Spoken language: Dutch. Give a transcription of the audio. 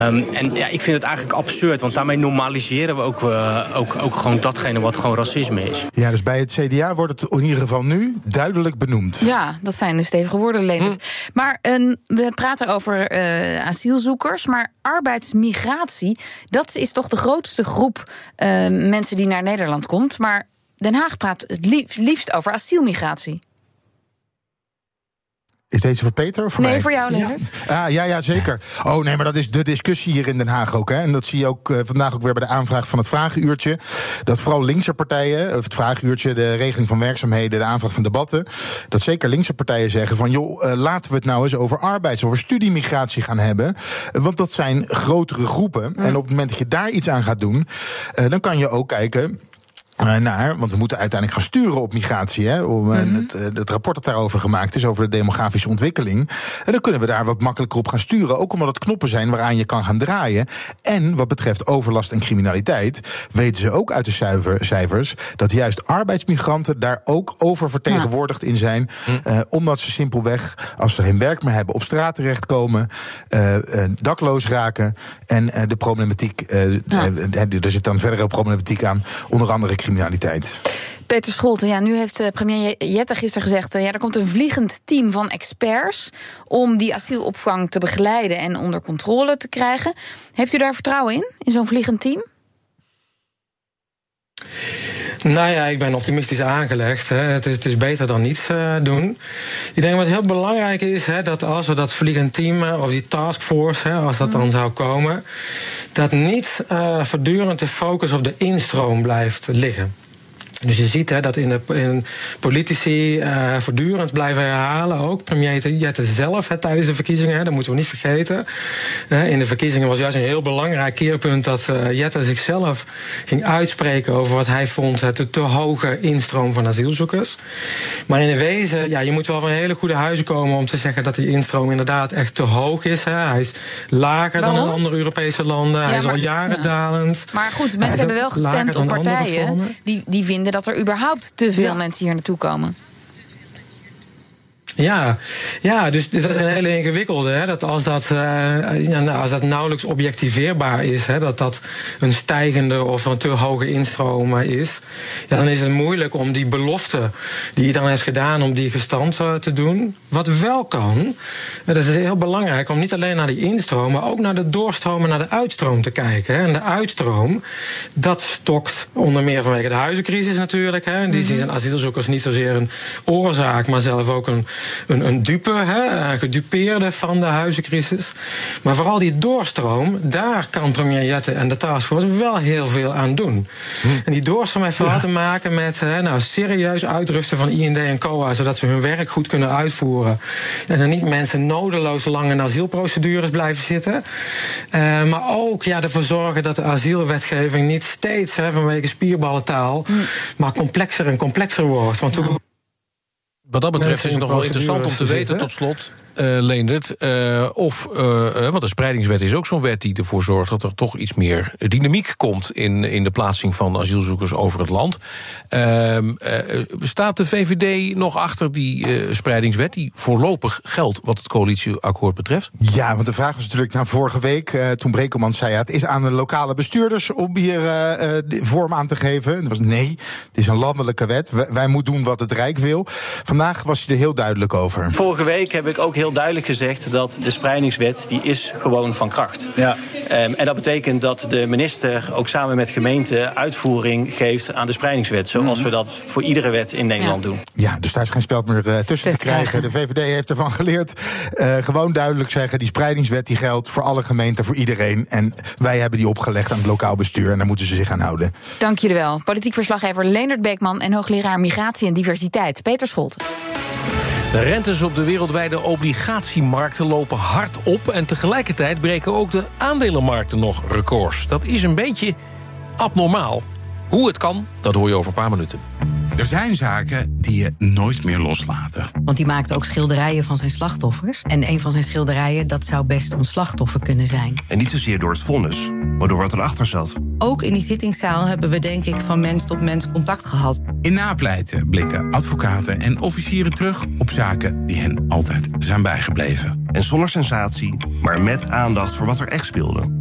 En ja, ik vind het eigenlijk absurd, want daarmee normaliseren we ook gewoon datgene wat gewoon racisme is. Ja, dus bij het CDA wordt het in ieder geval nu duidelijk benoemd. Ja, dat zijn de stevige woorden, Leendert. Maar we praten over asielzoekers, maar arbeidsmigratie, dat is toch de grootste groep mensen die naar Nederland komt. Maar Den Haag praat het liefst over asielmigratie. Is deze voor Peter of voor mij? Nee, voor jou, Leendert. Ja, zeker. Oh nee, maar dat is de discussie hier in Den Haag ook. Hè. En dat zie je ook vandaag ook weer bij de aanvraag van het Vragenuurtje. Dat vooral linkse partijen, of het Vragenuurtje, de regeling van werkzaamheden, de aanvraag van debatten, dat zeker linkse partijen zeggen van joh, laten we het nou eens over studiemigratie gaan hebben. Want dat zijn grotere groepen. En op het moment dat je daar iets aan gaat doen, dan kan je ook kijken want we moeten uiteindelijk gaan sturen op migratie. Hè, het rapport dat daarover gemaakt is, over de demografische ontwikkeling. En dan kunnen we daar wat makkelijker op gaan sturen. Ook omdat het knoppen zijn waaraan je kan gaan draaien. En wat betreft overlast en criminaliteit weten ze ook uit de cijfers dat juist arbeidsmigranten daar ook oververtegenwoordigd in zijn. Omdat ze simpelweg, als ze geen werk meer hebben, op straat terechtkomen, dakloos raken. En de problematiek, er zit dan verdere problematiek aan, onder andere criminaliteit. Peter Scholten, nu heeft premier Jette gisteren gezegd, er komt een vliegend team van experts om die asielopvang te begeleiden en onder controle te krijgen. Heeft u daar vertrouwen in zo'n vliegend team? Nou ja, ik ben optimistisch aangelegd. Het is beter dan niets doen. Ik denk wat heel belangrijk is, dat als we dat vliegend team of die taskforce, als dat dan zou komen, dat niet voortdurend de focus op de instroom blijft liggen. Dus je ziet dat in politici voortdurend blijven herhalen, ook premier Jette zelf tijdens de verkiezingen, dat moeten we niet vergeten. In de verkiezingen was juist een heel belangrijk keerpunt dat Jette zichzelf ging uitspreken over wat hij vond het te hoge instroom van asielzoekers. Maar in de wezen, je moet wel van hele goede huizen komen om te zeggen dat die instroom inderdaad echt te hoog is. Hij is lager dan in andere Europese landen, hij is al jaren dalend. Maar goed, mensen hebben wel gestemd op partijen die vinden dat er überhaupt te veel mensen hier naartoe komen. Ja, dus dat is een hele ingewikkelde. Dat als dat nauwelijks objectiveerbaar is, dat een stijgende of een te hoge instroom is, dan is het moeilijk om die belofte die je dan heeft gedaan, om die gestand te doen. Wat wel kan, dat is heel belangrijk om niet alleen naar die instroom, maar ook naar de doorstroom en naar de uitstroom te kijken. En de uitstroom, dat stokt onder meer vanwege de huizencrisis natuurlijk. En die zijn asielzoekers niet zozeer een oorzaak, maar zelf ook een dupe, gedupeerde van de huizencrisis. Maar vooral die doorstroom, daar kan premier Jette en de taskforce wel heel veel aan doen. En die doorstroom heeft vooral te maken met serieus uitrusten van IND en COA, zodat ze hun werk goed kunnen uitvoeren. En dan niet mensen nodeloos lang in asielprocedures blijven zitten. Maar ook ervoor zorgen dat de asielwetgeving niet steeds vanwege spierballentaal maar complexer en complexer wordt. Want wat dat betreft is het nog wel interessant om te weten, tot slot, Leendert, want de spreidingswet is ook zo'n wet die ervoor zorgt dat er toch iets meer dynamiek komt in de plaatsing van asielzoekers over het land. Staat de VVD nog achter die spreidingswet die voorlopig geldt wat het coalitieakkoord betreft? Ja, want de vraag was natuurlijk vorige week, toen Brekelmans zei, het is aan de lokale bestuurders om hier vorm aan te geven. Het was nee, het is een landelijke wet. Wij moeten doen wat het Rijk wil. Vandaag was hij er heel duidelijk over. Vorige week heb ik ook heel duidelijk gezegd dat de spreidingswet, die is gewoon van kracht. Ja. En dat betekent dat de minister ook samen met gemeenten uitvoering geeft aan de spreidingswet. Zoals we dat voor iedere wet in Nederland doen. Ja, dus daar is geen speld meer tussen te krijgen. De VVD heeft ervan geleerd. Gewoon duidelijk zeggen, die spreidingswet die geldt voor alle gemeenten, voor iedereen. En wij hebben die opgelegd aan het lokaal bestuur en daar moeten ze zich aan houden. Dank jullie wel. Politiek verslaggever Leendert Beekman en hoogleraar Migratie en Diversiteit Peter Scholten. De rentes op de wereldwijde obligatiemarkten lopen hard op en tegelijkertijd breken ook de aandelenmarkten nog records. Dat is een beetje abnormaal. Hoe het kan, dat hoor je over een paar minuten. Er zijn zaken die je nooit meer loslaten. Want die maakte ook schilderijen van zijn slachtoffers. En een van zijn schilderijen, dat zou best ons slachtoffer kunnen zijn. En niet zozeer door het vonnis, maar door wat erachter zat. Ook in die zittingszaal hebben we denk ik van mens tot mens contact gehad. In Napleiten blikken advocaten en officieren terug op zaken die hen altijd zijn bijgebleven. En zonder sensatie, maar met aandacht voor wat er echt speelde.